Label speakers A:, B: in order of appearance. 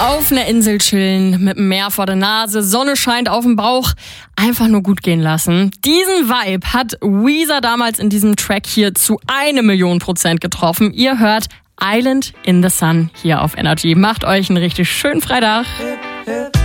A: Auf einer Insel chillen, mit dem Meer vor der Nase, Sonne scheint auf dem Bauch, einfach nur gut gehen lassen. Diesen Vibe hat Weezer damals in diesem Track hier zu 1.000.000% getroffen. Ihr hört Island in the Sun hier auf Energy. Macht euch einen richtig schönen Freitag.